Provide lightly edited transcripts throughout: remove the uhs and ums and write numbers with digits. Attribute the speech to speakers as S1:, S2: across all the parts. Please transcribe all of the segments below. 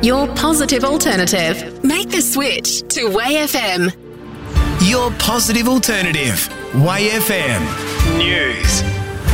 S1: your positive alternative. Make the switch to Way FM.
S2: Your positive alternative. Way FM. News.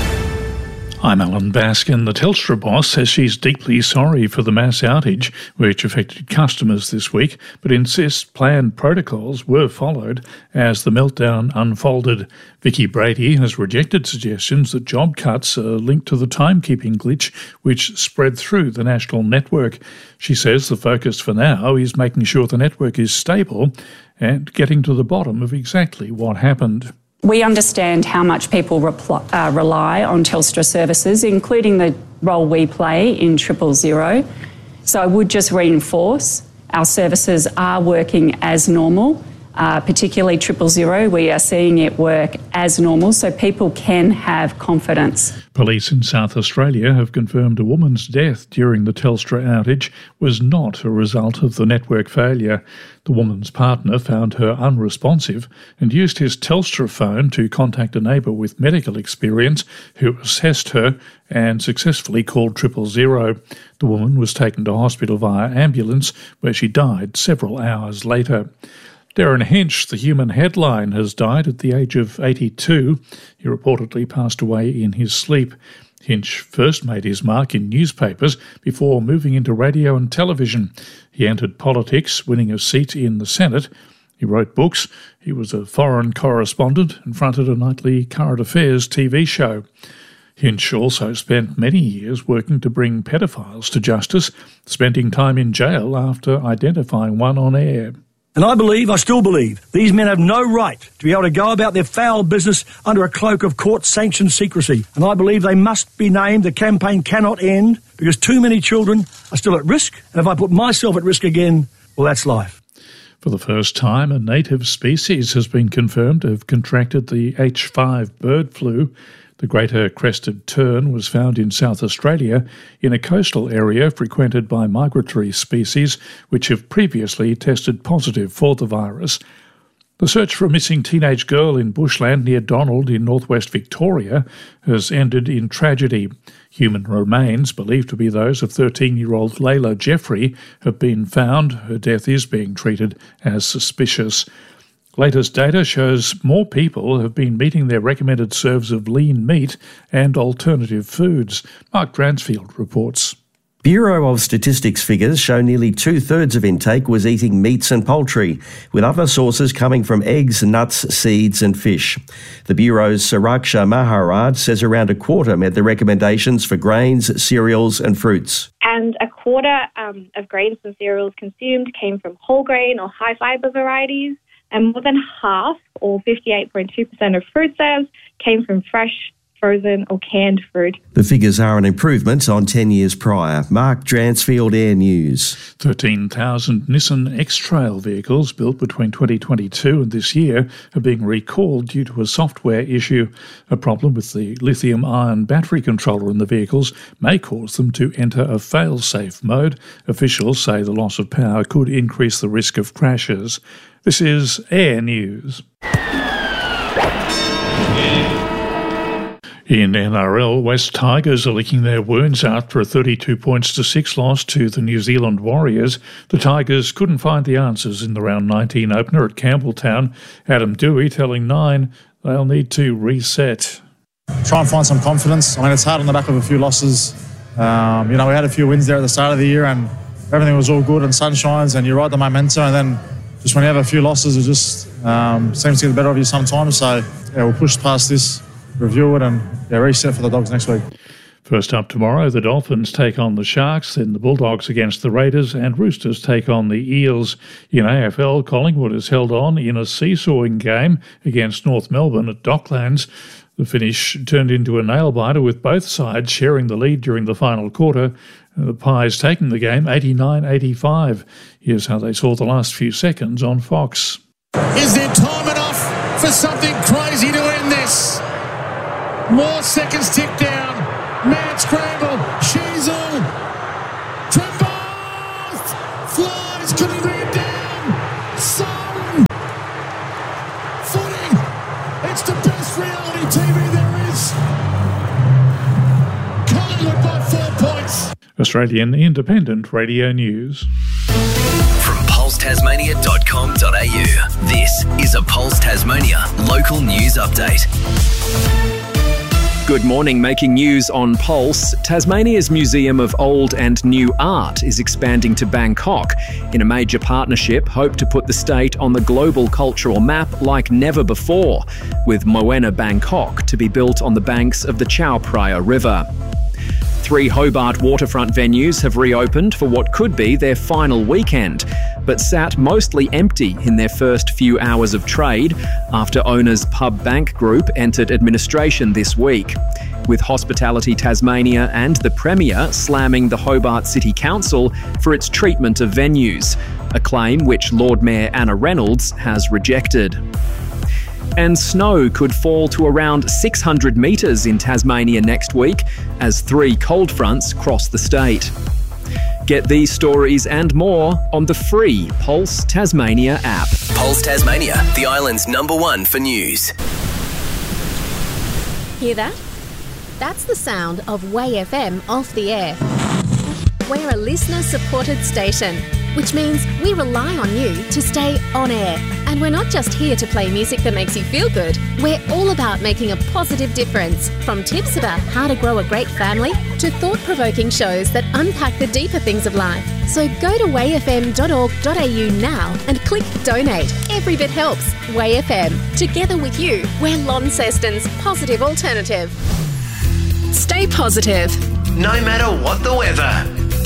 S3: I'm Alan Baskin. The Telstra boss says she's deeply sorry for the mass outage which affected customers this week, but insists planned protocols were followed as the meltdown unfolded. Vicky Brady has rejected suggestions that job cuts are linked to the timekeeping glitch which spread through the national network. She says the focus for now is making sure the network is stable and getting to the bottom of exactly what happened.
S4: We understand how much people rely on Telstra services, including the role we play in 000. So I would just reinforce our services are working as normal, particularly 000. We are seeing it work as normal, so people can have confidence.
S3: Police in South Australia have confirmed a woman's death during the Telstra outage was not a result of the network failure. The woman's partner found her unresponsive and used his Telstra phone to contact a neighbour with medical experience who assessed her and successfully called 000. The woman was taken to hospital via ambulance, where she died several hours later. Darren Hench, the human headline, has died at the age of 82. He reportedly passed away in his sleep. Hench first made his mark in newspapers before moving into radio and television. He entered politics, winning a seat in the Senate. He wrote books. He was a foreign correspondent and fronted a nightly current affairs TV show. Hench also spent many years working to bring pedophiles to justice, spending time in jail after identifying one on air.
S5: And I still believe, these men have no right to be able to go about their foul business under a cloak of court-sanctioned secrecy. And I believe they must be named. The campaign cannot end because too many children are still at risk. And if I put myself at risk again, well, that's life.
S3: For the first time, a native species has been confirmed to have contracted the H5 bird flu. The greater crested tern was found in South Australia in a coastal area frequented by migratory species which have previously tested positive for the virus. The search for a missing teenage girl in bushland near Donald in northwest Victoria has ended in tragedy. Human remains, believed to be those of 13-year-old Layla Jeffrey, have been found. Her death is being treated as suspicious. Latest data shows more people have been meeting their recommended serves of lean meat and alternative foods. Mark Dransfield reports.
S6: Bureau of Statistics figures show nearly 2/3 of intake was eating meats and poultry, with other sources coming from eggs, nuts, seeds and fish. The Bureau's Saraksha Maharaj says around a quarter met the recommendations for grains, cereals and fruits.
S7: And a quarter of grains and cereals consumed came from whole grain or high fibre varieties. And more than half, or 58.2% of fruit serves, came from fresh, frozen or canned fruit.
S6: The figures are an improvement on 10 years prior. Mark Dransfield, Air News.
S3: 13,000 Nissan X-Trail vehicles built between 2022 and this year are being recalled due to a software issue. A problem with the lithium-ion battery controller in the vehicles may cause them to enter a fail-safe mode. Officials say the loss of power could increase the risk of crashes. This is Air News. In NRL, West Tigers are licking their wounds after a 32-6 loss to the New Zealand Warriors. The Tigers couldn't find the answers in the round 19 opener at Campbelltown. Adam Dewey telling Nine they'll need to reset.
S8: Try and find some confidence. I mean, it's hard on the back of a few losses. We had a few wins there at the start of the year and everything was all good and sunshines and you ride the momentum, and then just when you have a few losses, it just seems to get the better of you sometimes. So, we'll push past this, review it and reset for the Dogs next week.
S3: First up tomorrow, the Dolphins take on the Sharks, then the Bulldogs against the Raiders, and Roosters take on the Eels. In AFL, Collingwood has held on in a seesawing game against North Melbourne at Docklands. The finish turned into a nail-biter with both sides sharing the lead during the final quarter. The Pies taking the game 89-85. Here's how they saw the last few seconds on Fox.
S9: Is there time enough for something crazy to end this? More seconds tick down. Mad scramble. Sheasel. Trembles. Flies. Couldn't bring it down. Son. Footing. It's the best reality TV there is. Collingwood by 4 points.
S3: Australian Independent Radio News.
S2: From pulsetasmania.com.au, this is a Pulse Tasmania local news update.
S10: Good morning. Making news on Pulse. Tasmania's Museum of Old and New Art is expanding to Bangkok. In a major partnership, hope to put the state on the global cultural map like never before, with Moena Bangkok to be built on the banks of the Chao Phraya River. 3 Hobart waterfront venues have reopened for what could be their final weekend, but sat mostly empty in their first few hours of trade after owners Pub Bank Group entered administration this week, with Hospitality Tasmania and the Premier slamming the Hobart City Council for its treatment of venues, a claim which Lord Mayor Anna Reynolds has rejected. And snow could fall to around 600 metres in Tasmania next week as 3 cold fronts cross the state. Get these stories and more on the free Pulse Tasmania app.
S2: Pulse Tasmania, the island's #1 for news.
S11: Hear that? That's the sound of Way FM off the air. We're a listener-supported station, which means we rely on you to stay on air. And we're not just here to play music that makes you feel good. We're all about making a positive difference, from tips about how to grow a great family to thought-provoking shows that unpack the deeper things of life. So go to wayfm.org.au now and click donate. Every bit helps. Way FM. Together with you, we're Launceston's positive alternative.
S1: Stay positive,
S2: No matter what the weather.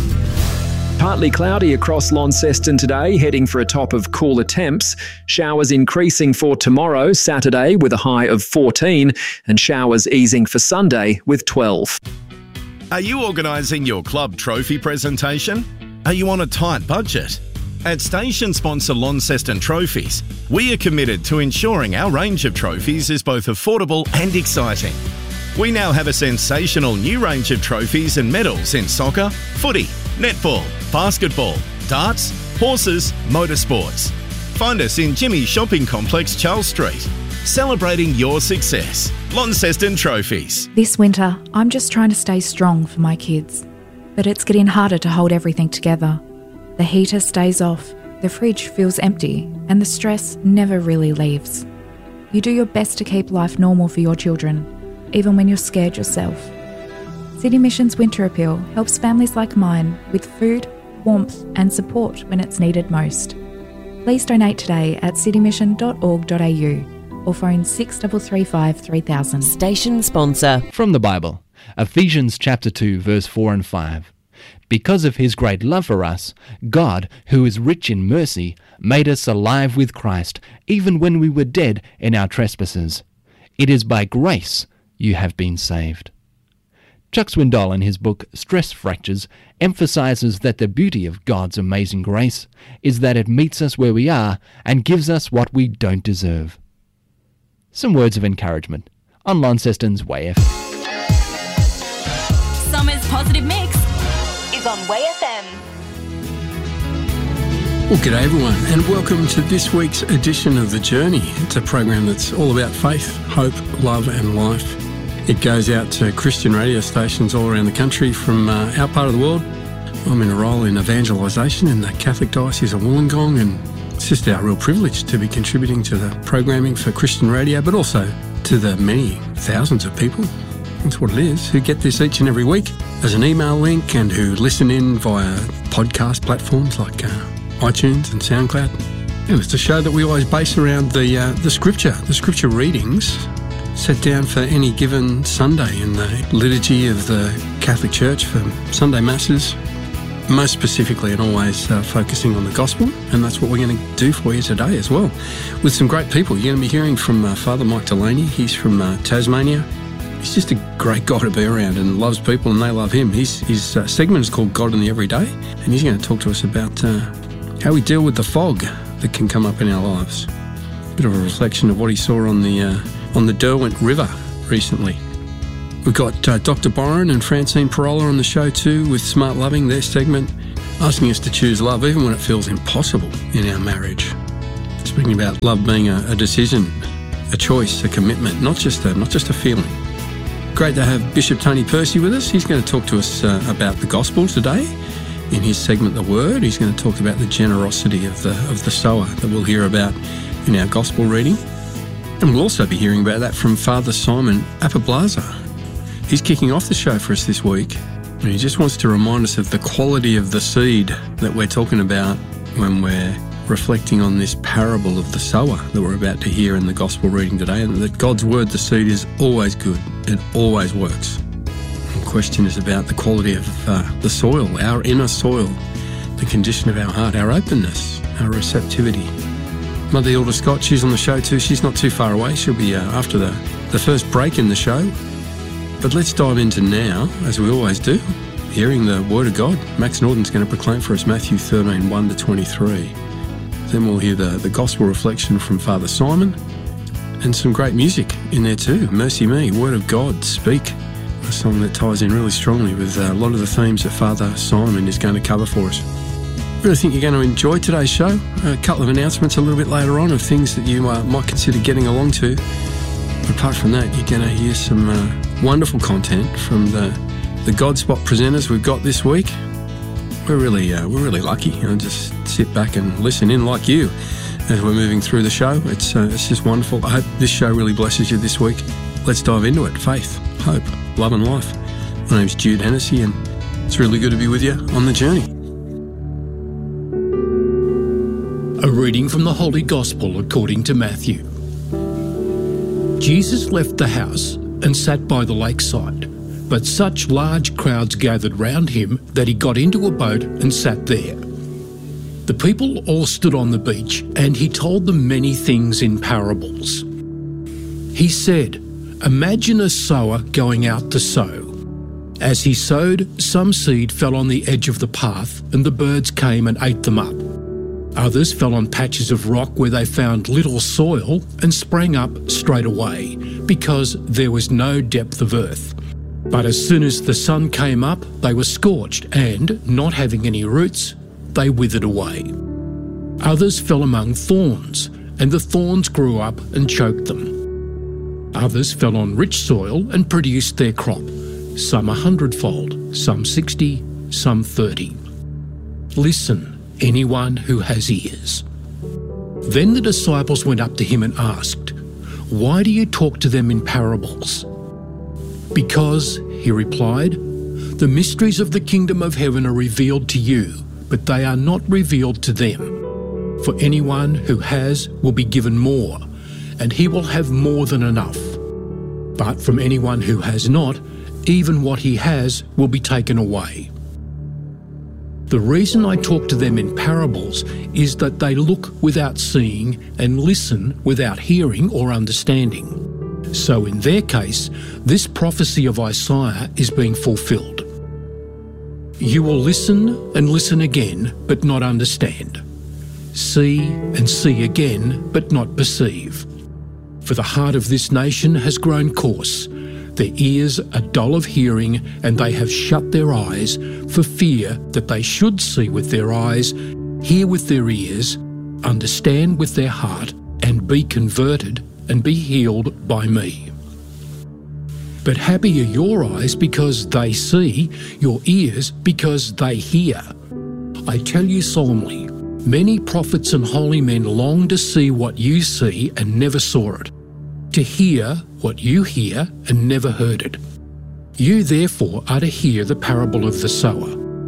S10: Partly cloudy across Launceston today, heading for a top of cooler temps. Showers increasing for tomorrow, Saturday, with a high of 14, and showers easing for Sunday with 12.
S12: Are you organising your club trophy presentation? Are you on a tight budget? At station sponsor Launceston Trophies, we are committed to ensuring our range of trophies is both affordable and exciting. We now have a sensational new range of trophies and medals in soccer, footy, netball, basketball, darts, horses, motorsports. Find us in Jimmy's Shopping Complex, Charles Street. Celebrating your success. Launceston Trophies.
S13: This winter, I'm just trying to stay strong for my kids. But it's getting harder to hold everything together. The heater stays off, the fridge feels empty, and the stress never really leaves. You do your best to keep life normal for your children, even when you're scared yourself. City Mission's Winter Appeal helps families like mine with food, warmth and support when it's needed most. Please donate today at citymission.org.au or phone 6335 3000.
S14: Station sponsor. From the Bible, Ephesians chapter 2 verse 4 and 5. Because of his great love for us, God, who is rich in mercy, made us alive with Christ, even when we were dead in our trespasses. It is by grace you have been saved. Chuck Swindoll, in his book Stress Fractures, emphasises that the beauty of God's amazing grace is that it meets us where we are and gives us what we don't deserve. Some words of encouragement on Launceston's Way FM.
S11: Summer's positive mix is on Way FM.
S15: Well, g'day everyone, and welcome to this week's edition of The Journey. It's a program that's all about faith, hope, love and life. It goes out to Christian radio stations all around the country from our part of the world. I'm in a role in evangelisation in the Catholic Diocese of Wollongong, and it's just our real privilege to be contributing to the programming for Christian radio, but also to the many thousands of people, that's what it is, who get this each and every week as an email link and who listen in via podcast platforms like iTunes and SoundCloud. And it's a show that we always base around the scripture readings set down for any given Sunday in the liturgy of the Catholic Church for Sunday Masses, most specifically and always focusing on the Gospel, and that's what we're going to do for you today as well, with some great people. You're going to be hearing from Father Mike Delaney. He's from Tasmania. He's just a great guy to be around and loves people and they love him. His segment is called God in the Everyday, and he's going to talk to us about how we deal with the fog that can come up in our lives. A bit of a reflection of what he saw on the Derwent River recently. We've got Dr. Byron and Francine Parola on the show too with Smart Loving, their segment, asking us to choose love even when it feels impossible in our marriage. Speaking about love being a decision, a choice, a commitment, not just a feeling. Great to have Bishop Tony Percy with us. He's going to talk to us about the gospel today. In his segment, The Word, he's going to talk about the generosity of the sower that we'll hear about in our gospel reading. And we'll also be hearing about that from Father Simon Apablaza. He's kicking off the show for us this week, and he just wants to remind us of the quality of the seed that we're talking about when we're reflecting on this parable of the sower that we're about to hear in the gospel reading today, and that God's word, the seed, is always good. It always works. The question is about the quality of the soil, our inner soil, the condition of our heart, our openness, our receptivity. Mother Hilda Scott, she's on the show too. She's not too far away. She'll be after the first break in the show. But let's dive into now, as we always do, hearing the Word of God. Max Norton's going to proclaim for us Matthew 13, 1-23. Then we'll hear the gospel reflection from Father Simon, and some great music in there too. Mercy Me, Word of God, Speak, a song that ties in really strongly with a lot of the themes that Father Simon is going to cover for us. I really think you're going to enjoy today's show. A couple of announcements a little bit later on of things that you might consider getting along to. Apart from that, you're going to hear some wonderful content from the Godspot presenters we've got this week. We're really lucky. Just sit back and listen in like you as we're moving through the show. It's just wonderful. I hope this show really blesses you this week. Let's dive into it. Faith, hope, love and life. My name's Jude Hennessy, and it's really good to be with you on the journey.
S16: A reading from the Holy Gospel according to Matthew. Jesus left the house and sat by the lakeside, but such large crowds gathered round him that he got into a boat and sat there. The people all stood on the beach, and he told them many things in parables. He said, "Imagine a sower going out to sow. As he sowed, some seed fell on the edge of the path, and the birds came and ate them up. Others fell on patches of rock where they found little soil and sprang up straight away, because there was no depth of earth. But as soon as the sun came up, they were scorched, and, not having any roots, they withered away. Others fell among thorns, and the thorns grew up and choked them. Others fell on rich soil and produced their crop, some 100-fold, some 60, some 30. Listen, anyone who has ears." Then the disciples went up to him and asked, "Why do you talk to them in parables?" "Because," he replied, "the mysteries of the kingdom of heaven are revealed to you, but they are not revealed to them. For anyone who has will be given more, and he will have more than enough. But from anyone who has not, even what he has will be taken away. The reason I talk to them in parables is that they look without seeing and listen without hearing or understanding. So in their case, this prophecy of Isaiah is being fulfilled. You will listen and listen again, but not understand. See and see again, but not perceive. For the heart of this nation has grown coarse. Their ears are dull of hearing, and they have shut their eyes for fear that they should see with their eyes, hear with their ears, understand with their heart, and be converted and be healed by me. But happy are your eyes because they see, your ears because they hear. I tell you solemnly, many prophets and holy men long to see what you see and never saw it, to hear what you hear and never heard it. You therefore are to hear the parable of the sower.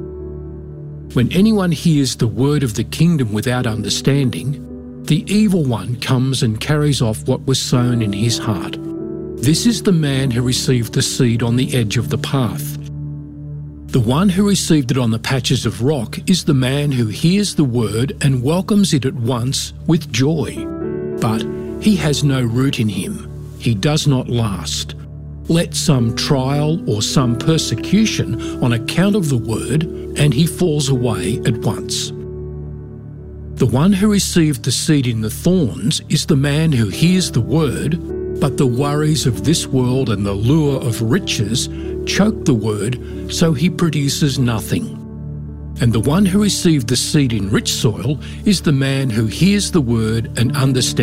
S16: When anyone hears the word of the kingdom without understanding, the evil one comes and carries off what was sown in his heart. This is the man who received the seed on the edge of the path. The one who received it on the patches of rock is the man who hears the word and welcomes it at once with joy. But he has no root in him. He does not last. Let some trial or some persecution on account of the word, and he falls away at once. The one who received the seed in the thorns is the man who hears the word, but the worries of this world and the lure of riches choke the word, so he produces nothing. And the one who received the seed in rich soil is the man who hears the word and understands